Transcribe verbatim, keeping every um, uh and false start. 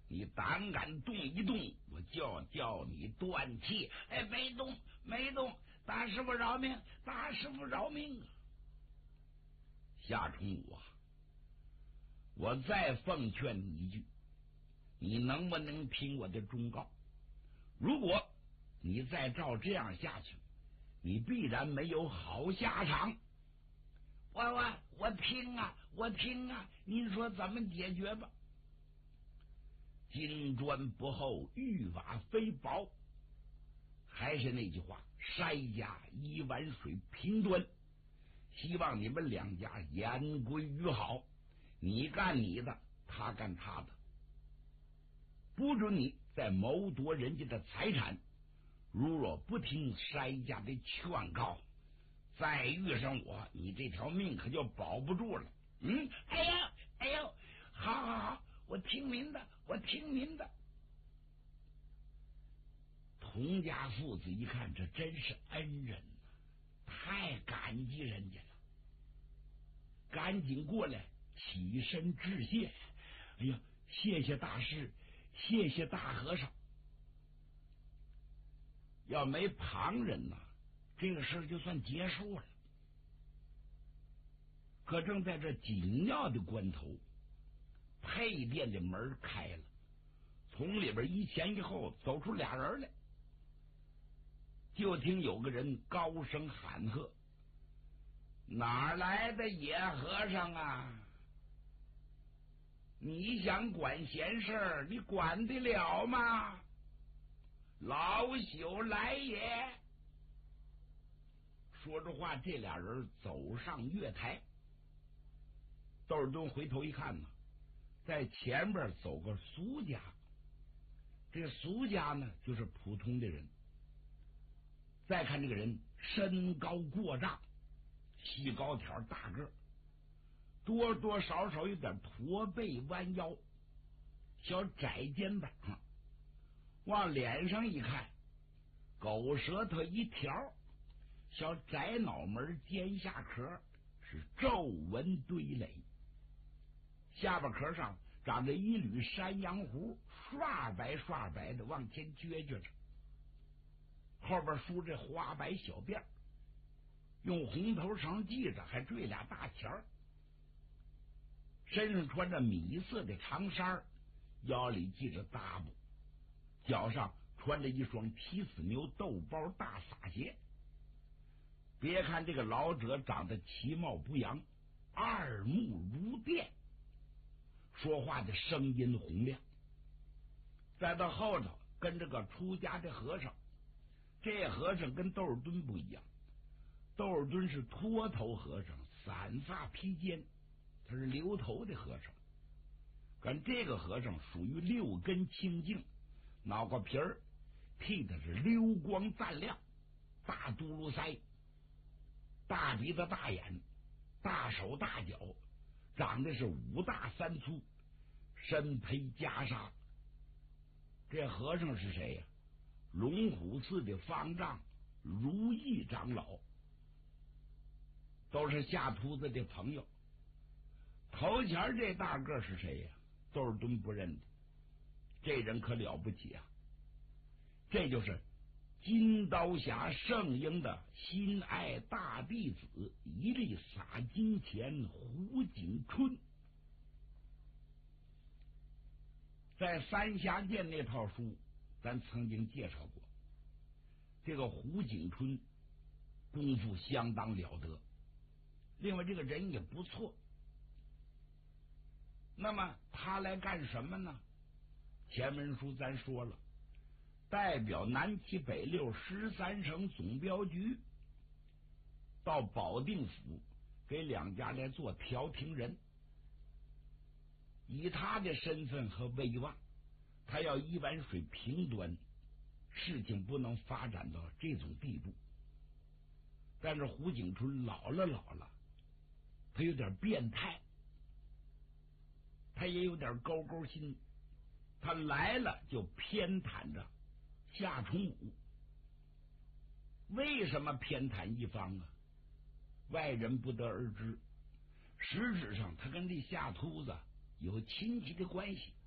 你胆敢动一动，我就要叫你断气！哎，没动，没动，大师傅饶命，大师傅饶命啊！夏冲武啊，我再奉劝你一句，你能不能听我的忠告？如果你再照这样下去，你必然没有好下场。我我我听啊，我听啊，您说怎么解决吧？金砖不厚，玉瓦非薄。还是那句话，筛家一碗水平端。希望你们两家言归于好，你干你的，他干他的，不准你再谋夺人家的财产。如若不听筛家的劝告，再遇上我，你这条命可就保不住了。嗯，哎呦，哎呦，好好好，我听您的，我听您的。童家父子一看，这真是恩人呐，太感激人家了，赶紧过来起身致谢。哎呀，谢谢大师，谢谢大和尚。要没旁人呐，这个事就算结束了。可正在这紧要的关头，配殿的门开了，从里边一前一后走出俩人来。就听有个人高声喊喝：“哪来的野和尚啊？你想管闲事，你管得了吗？老朽来也！”说着话，这俩人走上月台。窦尔敦回头一看呢，在前边走个俗家。这个俗家呢，就是普通的人。再看这个人身高过丈，细高条大个，多多少少有点驼背弯腰，小窄肩膀，往脸上一看，狗舌头一条，小窄脑门尖下壳，是皱纹堆垒，下巴壳上长着一缕山羊胡，刷白刷白的往前撅撅着，后边梳着花白小辫，用红头绳系着，还缀俩大钱儿，身上穿着米色的长衫，腰里系着搭布，脚上穿着一双踢死牛豆包大撒鞋。别看这个老者长得其貌不扬，二目如电，说话的声音洪亮。再到后头跟着个出家的和尚，这和尚跟窦尔敦不一样，窦尔敦是脱头和尚，散发披肩，他是留头的和尚。跟这个和尚属于六根清净，脑瓜皮儿剃的是溜光锃亮，大嘟噜腮，大鼻子大眼，大手大脚，长得是五大三粗，身披袈裟。这和尚是谁呀？龙虎寺的方丈如意长老，都是夏秃子的朋友。头前这大个是谁呀？窦尔敦不认得，这人可了不起啊！这就是金刀侠圣婴的心爱大弟子，一力洒金钱胡景春。在三峡剑那套书咱曾经介绍过，这个胡景春功夫相当了得，另外这个人也不错。那么他来干什么呢？前文书咱说了，代表南七北六十三省总镖局到保定府给两家来做调停人。以他的身份和威望，他要一碗水平端，事情不能发展到这种地步。但是胡景春老了老了，他有点变态，他也有点勾勾心，他来了就偏袒着夏冲武。为什么偏袒一方啊？外人不得而知。实质上他跟这夏秃子有亲戚的关系。